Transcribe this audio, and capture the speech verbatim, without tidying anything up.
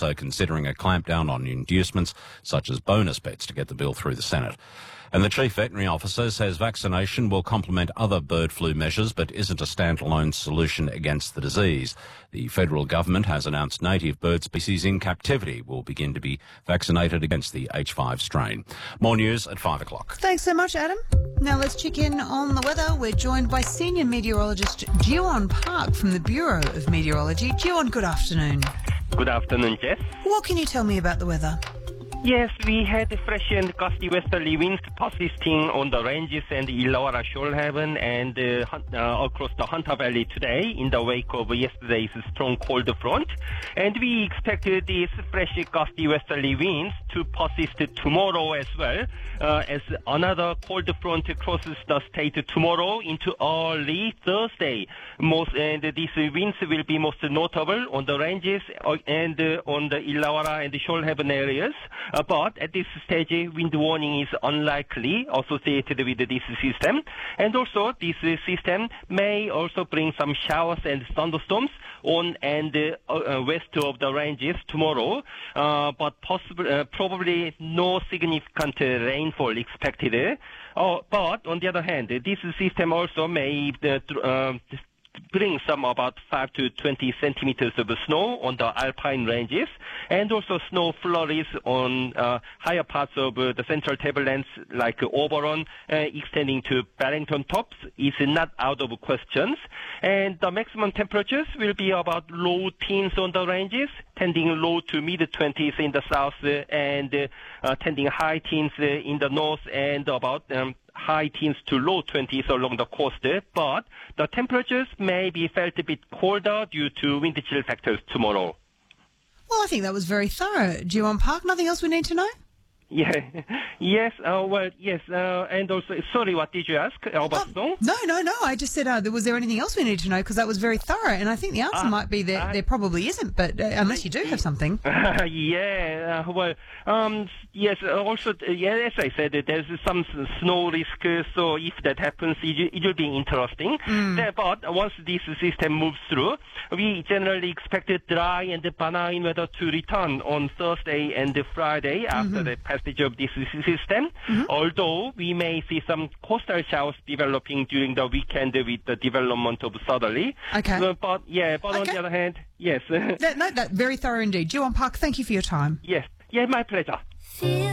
also considering a clampdown on inducements such as bonus bets to get the bill through the Senate. And the Chief Veterinary Officer says vaccination will complement other bird flu measures but isn't a standalone solution against the disease. The federal government has announced native bird species in captivity will begin to be vaccinated against the H five strain. More news at five o'clock. Thanks so much, Adam. Now let's check in on the weather. We're joined by Senior Meteorologist Jiwon Park from the Bureau of Meteorology. Jiwon, good afternoon. Good afternoon, Jess. What can you tell me about the weather? Yes, we had fresh and gusty westerly winds persisting on the ranges and Illawarra Shoalhaven and uh, uh, across the Hunter Valley today in the wake of yesterday's strong cold front. And we expect uh, these fresh gusty westerly winds to persist tomorrow as well, uh, as another cold front crosses the state tomorrow into early Thursday. Most and these winds will be most notable on the ranges and uh, on the Illawarra and the Shoalhaven areas. Uh, but at this stage, wind warning is unlikely associated with this system. And also, this uh, system may also bring some showers and thunderstorms on and uh, uh, west of the ranges tomorrow. Uh, but possibly, uh, probably no significant uh, rainfall expected. Uh, but on the other hand, this system also may uh, uh, bring some about five to twenty centimeters of snow on the alpine ranges, and also snow flurries on uh, higher parts of uh, the central tablelands like uh, Oberon, uh, extending to Barrington Tops is not out of questions. And the maximum temperatures will be about low teens on the ranges, tending low to mid-twenties in the south, uh, and uh, uh, tending high teens uh, in the north, and about um, high teens to low twenties along the coast, but the temperatures may be felt a bit colder due to wind chill factors tomorrow. Well, I think that was very thorough, Jiwon Park. Nothing else we need to know? Yeah, yes, uh, well, yes, uh, and also, sorry, what did you ask about Oh, snow? no, no, no. I just said, uh, was there anything else we need to know? Because that was very thorough. And I think the answer Ah, might be that uh, there probably isn't, but uh, unless you do have something. yeah, uh, well, um, yes, uh, also, uh, yeah, as I said, uh, there's some s- snow risk, uh, so if that happens, it, it will be interesting. Mm. There, but once this system moves through, we generally expect a dry and benign weather to return on Thursday and Friday after Mm-hmm. the passage of this system, Mm-hmm. although we may see some coastal showers developing during the weekend with the development of southerly. Okay. Uh, but, yeah, but on Okay. the other hand, yes. That, no, that very thorough indeed. Jiwon Park, thank you for your time. yes. Yeah, my pleasure. Feel